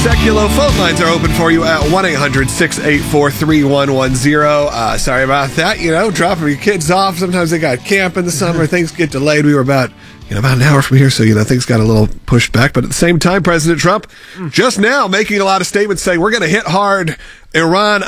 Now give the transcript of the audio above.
Seculo phone lines are open for you at 1-800-684-3110. Sorry about that. Dropping your kids off. Sometimes they got camp in the summer. Things get delayed. We were about an hour from here, so things got a little pushed back. But at the same time, President Trump just now making a lot of statements saying we're going to hit hard Iran